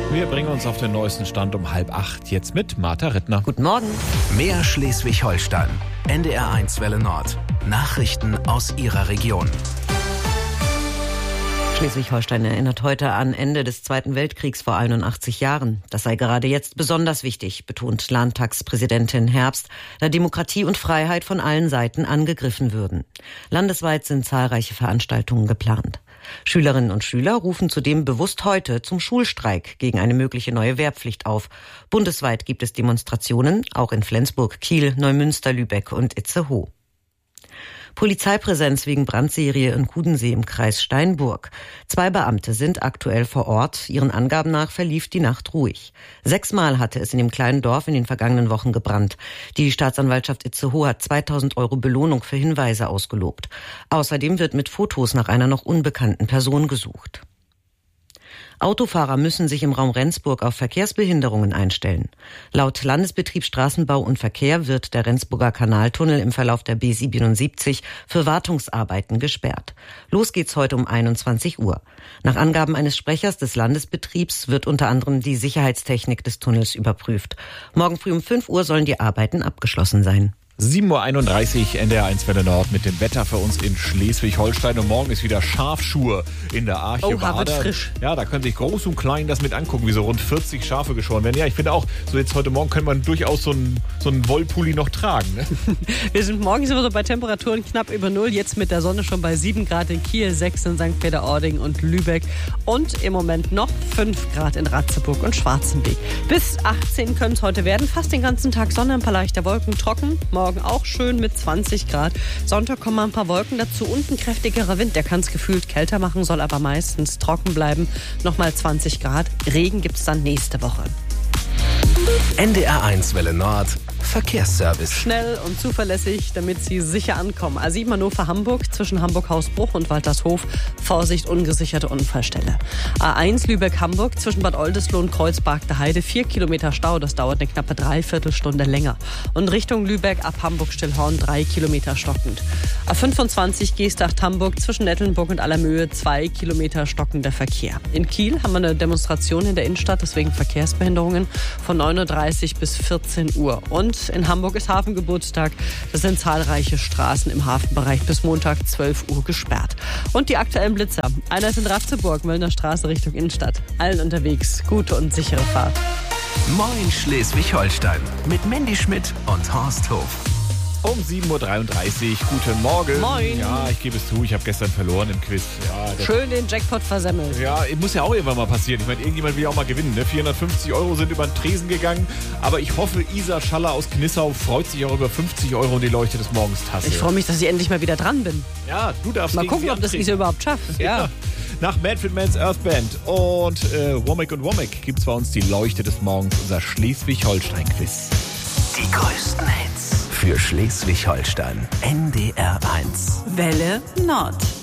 Wir bringen uns auf den neuesten Stand um 7:30 jetzt mit Martha Rittner. Guten Morgen. Mehr Schleswig-Holstein. NDR1 Welle Nord. Nachrichten aus Ihrer Region. Schleswig-Holstein erinnert heute an Ende des Zweiten Weltkriegs vor 81 Jahren. Das sei gerade jetzt besonders wichtig, betont Landtagspräsidentin Herbst, da Demokratie und Freiheit von allen Seiten angegriffen würden. Landesweit sind zahlreiche Veranstaltungen geplant. Schülerinnen und Schüler rufen zudem bewusst heute zum Schulstreik gegen eine mögliche neue Wehrpflicht auf. Bundesweit gibt es Demonstrationen, auch in Flensburg, Kiel, Neumünster, Lübeck und Itzehoe. Polizeipräsenz wegen Brandserie in Kudensee im Kreis Steinburg. 2 Beamte sind aktuell vor Ort. Ihren Angaben nach verlief die Nacht ruhig. 6-mal hatte es in dem kleinen Dorf in den vergangenen Wochen gebrannt. Die Staatsanwaltschaft Itzehoe hat 2.000 € Belohnung für Hinweise ausgelobt. Außerdem wird mit Fotos nach einer noch unbekannten Person gesucht. Autofahrer müssen sich im Raum Rendsburg auf Verkehrsbehinderungen einstellen. Laut Landesbetrieb Straßenbau und Verkehr wird der Rendsburger Kanaltunnel im Verlauf der B77 für Wartungsarbeiten gesperrt. Los geht's heute um 21 Uhr. Nach Angaben eines Sprechers des Landesbetriebs wird unter anderem die Sicherheitstechnik des Tunnels überprüft. Morgen früh um 5 Uhr sollen die Arbeiten abgeschlossen sein. 7:31 Uhr, NDR1 Welle Nord mit dem Wetter für uns in Schleswig-Holstein. Und morgen ist wieder Schafschur in der Arche. Oh, wird frisch. Ja, da können sich groß und klein das mit angucken, wie so rund 40 Schafe geschoren werden. Ja, ich finde auch, so jetzt heute Morgen könnte man durchaus so einen Wollpulli noch tragen. Ne? Wir sind morgens immer so bei Temperaturen knapp über 0. Jetzt mit der Sonne schon bei 7 Grad in Kiel, 6 in St. Peter-Ording und Lübeck. Und im Moment noch 5 Grad in Ratzeburg und Schwarzenbeek. Bis 18 können es heute werden. Fast den ganzen Tag Sonne, ein paar leichte Wolken, trocken. Morgen auch schön mit 20 Grad. Sonntag kommen ein paar Wolken dazu und ein kräftigerer Wind. Der kann es gefühlt kälter machen, soll aber meistens trocken bleiben. Nochmal 20 Grad. Regen gibt es dann nächste Woche. NDR1 Welle Nord. Verkehrsservice. Schnell und zuverlässig, damit Sie sicher ankommen. A7 Hannover-Hamburg zwischen Hamburg-Hausbruch und Waltershof. Vorsicht, ungesicherte Unfallstelle. A1 Lübeck-Hamburg zwischen Bad Oldesloe und Kreuzberg-der-Heide. 4 Kilometer Stau, das dauert eine knappe Dreiviertelstunde länger. Und Richtung Lübeck ab Hamburg-Stillhorn 3 Kilometer stockend. A25 Geesthacht-Hamburg zwischen Nettelnburg und Allermöhe 2 Kilometer stockender Verkehr. In Kiel haben wir eine Demonstration in der Innenstadt, deswegen Verkehrsbehinderungen von 9:30 Uhr bis 14 Uhr. Und in Hamburg ist Hafengeburtstag. Da sind zahlreiche Straßen im Hafenbereich bis Montag 12 Uhr gesperrt. Und die aktuellen Blitzer. Einer ist in Ratzeburg, Möllner Straße Richtung Innenstadt. Allen unterwegs. Gute und sichere Fahrt. Moin Schleswig-Holstein. Mit Mandy Schmidt und Horst Hof. Um 7:33 Uhr, guten Morgen. Moin. Ja, ich gebe es zu, ich habe gestern verloren im Quiz. Ja, Schön den Jackpot versemmelt. Ja, muss ja auch irgendwann mal passieren. Ich meine, irgendjemand will ja auch mal gewinnen. Ne? 450 € sind über den Tresen gegangen. Aber ich hoffe, Isa Schaller aus Knissau freut sich auch über 50 € und die Leuchte des Morgens Tasse. Ich freue mich, dass ich endlich mal wieder dran bin. Ja, du darfst Mal gegen gucken, sie ob das antreten. Isa überhaupt schafft. Ja. Nach Manfred Mann's Earth Band und Womack und Womack gibt es bei uns die Leuchte des Morgens, unser Schleswig-Holstein-Quiz. Die größten Hits für Schleswig-Holstein. NDR1. Welle Nord.